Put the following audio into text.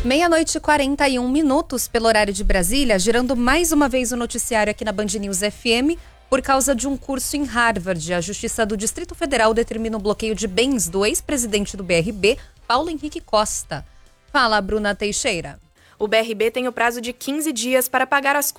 12h41 pelo horário de Brasília, girando mais uma vez o noticiário aqui na Band News FM. Por causa de um curso em Harvard, a Justiça do Distrito Federal determina o bloqueio de bens do ex-presidente do BRB, Paulo Henrique Costa. Fala, Bruna Teixeira. O BRB tem o prazo de 15 dias para pagar as